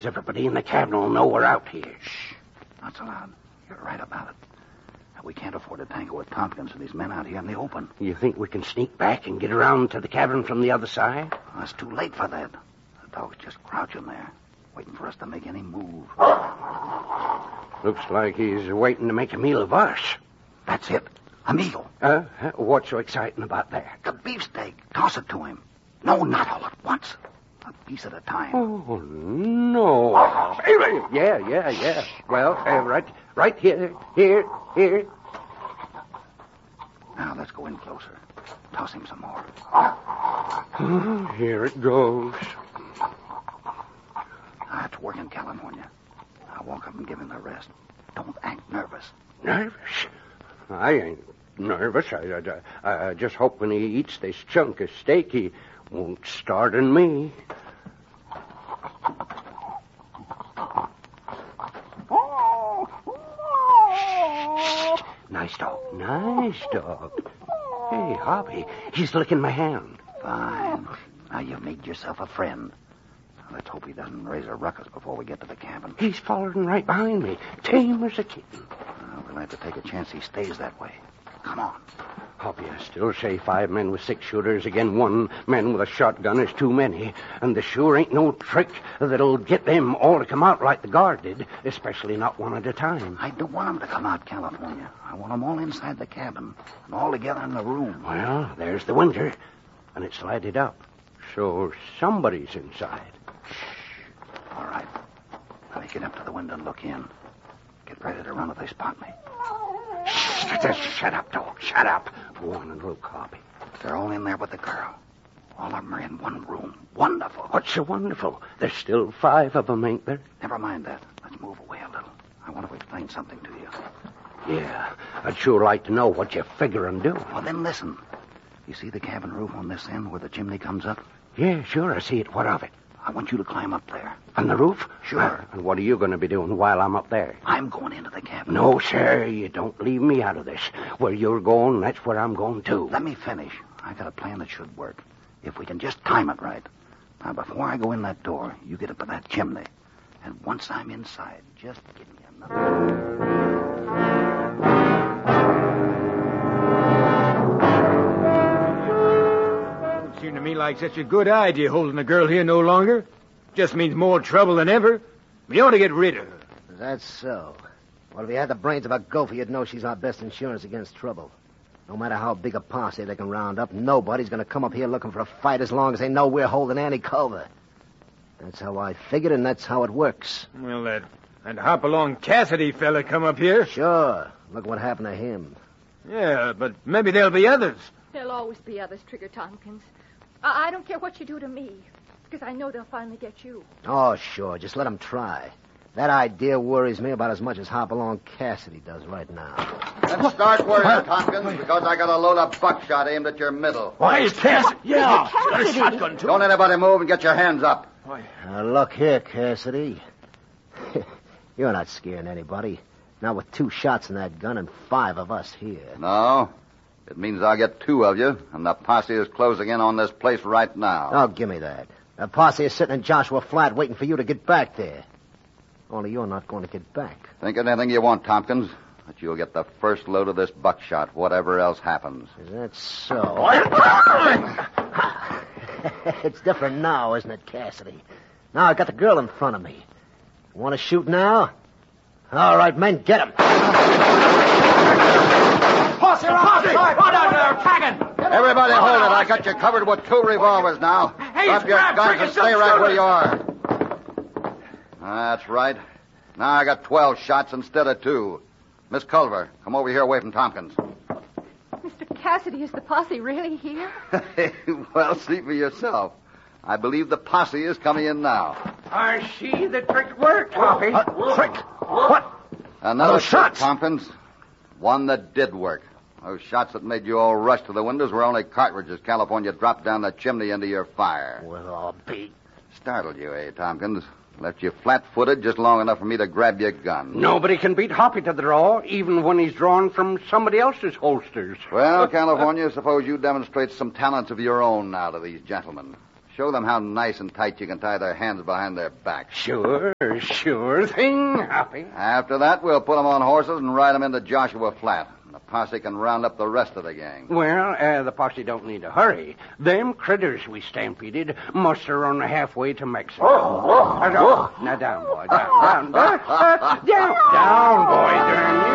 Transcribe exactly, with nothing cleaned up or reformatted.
Everybody in the cabin will know we're out here. Shh. Not so loud. You're right about it. We can't afford to tangle with Tompkins and these men out here in the open. You think we can sneak back and get around to the cabin from the other side? Well, it's too late for that. The dog's just crouching there, waiting for us to make any move. Looks like he's waiting to make a meal of us. That's it. A meal. Uh, what's so exciting about that? The beefsteak. Toss it to him. No, not all at once. A piece at a time. Oh, no. Yeah, yeah, yeah. Well, uh, right, right here, here, here. Now, let's go in closer. Toss him some more. Here it goes. That's working, California. Now, walk up and give him the rest. Don't act nervous. Nervous? I ain't nervous. I, I, I just hope when he eats this chunk of steak, he won't start on me. Nice dog. Nice dog. Hey, Hoppy, he's licking my hand. Fine. Now you've made yourself a friend. Now, let's hope he doesn't raise a ruckus before we get to the cabin. He's following right behind me, tame as a kitten. Uh, we'll have to take a chance he stays that way. Come on. Hoppy, I still say five men with six-shooters again one man with a shotgun is too many. And there sure ain't no trick that'll get them all to come out like the guard did, especially not one at a time. I don't want them to come out, California. I want them all inside the cabin and all together in the room. Well, there's the window, and it's lighted up. So somebody's inside. Shh. All right. Now you get up to the window and look in. Get ready to run if they spot me. Shh, shut up, dog. Shut up. Go on and look, Hoppy. They're all in there with the girl. All of them are in one room. Wonderful. What's so wonderful? There's still five of them, ain't there? Never mind that. Let's move away a little. I want to explain something to you. Yeah, I'd sure like to know what you figure on doing. Well, then listen. You see the cabin roof on this end where the chimney comes up? Yeah, sure, I see it. What of it? I want you to climb up there. On the roof? Sure. Uh, and what are you going to be doing while I'm up there? I'm going into the cabin. No, sir, you don't leave me out of this. Where you're going, that's where I'm going, too. Let me finish. I got a plan that should work. If we can just time it right. Now, before I go in that door, you get up to that chimney. And once I'm inside, just give me another... Seemed to me like such a good idea holding the girl here no longer. Just means more trouble than ever. We ought to get rid of her. That's so. Well, if you had the brains of a gopher, you'd know she's our best insurance against trouble. No matter how big a posse they can round up, nobody's going to come up here looking for a fight as long as they know we're holding Annie Culver. That's how I figured, and that's how it works. Well, that, that hop-along Cassidy fella come up here. Sure. Look what happened to him. Yeah, but maybe there'll be others. There'll always be others, Trigger Tompkins. I, I don't care what you do to me, because I know they'll finally get you. Oh, sure. Just let them try. That idea worries me about as much as Hopalong Cassidy does right now. Then start worrying, Tompkins, because I got a load of buckshot aimed at your middle. Why, it's Cassidy. Yeah. Got a shotgun, too. Don't anybody move and get your hands up. Now, look here, Cassidy. You're not scaring anybody. Not with two shots in that gun and five of us here. No. It means I'll get two of you, and the posse is closing in on this place right now. Oh, give me that. The posse is sitting in Joshua Flat waiting for you to get back there. Only you're not going to get back. Think of anything you want, Tompkins, but you'll get the first load of this buckshot, whatever else happens. Is that so? It's different now, isn't it, Cassidy? Now I got the girl in front of me. Want to shoot now? All right, men, get him. Posse, posse! Run out there, tagging! Everybody hold it. I got you covered with two revolvers now. Hey, Drop your grab, guns Triggers, and stay don't right shoot where it. you are. That's right. Now I got twelve shots instead of two. Miss Culver, come over here away from Tompkins. Mister Cassidy, is the posse really here? Well, see for yourself. I believe the posse is coming in now. I see the trick worked, Hoppy. Uh, trick? What? Another Those trick, shots. Tompkins. One that did work. Those shots that made you all rush to the windows were only cartridges California dropped down the chimney into your fire. Well, I'll be... Startled you, eh, Tompkins? Left you flat-footed just long enough for me to grab your gun. Nobody can beat Hoppy to the draw, even when he's drawn from somebody else's holsters. Well, California, suppose you demonstrate some talents of your own now to these gentlemen. Show them how nice and tight you can tie their hands behind their backs. Sure, sure thing, Hoppy. After that, we'll put them on horses and ride them into Joshua Flat. The posse can round up the rest of the gang. Well, uh, the posse don't need to hurry. Them critters we stampeded must have run halfway to Mexico. Oh, oh, now, oh. now down, boy, down, down, down, down, down, boy, darn you.